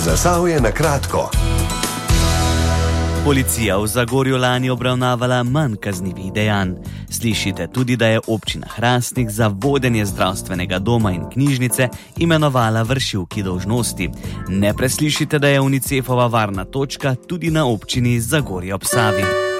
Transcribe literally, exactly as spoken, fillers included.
Zasavje na kratko. Policija v Zagorju lani obravnavala manj kaznivih dejanj. Slišite tudi, da je občina Hrastnik za vodenje zdravstvenega doma in knjižnice imenovala vršilki dolžnosti. Ne preslišite, da je UNICEF-ova varna točka tudi na občini Zagorje ob Savi.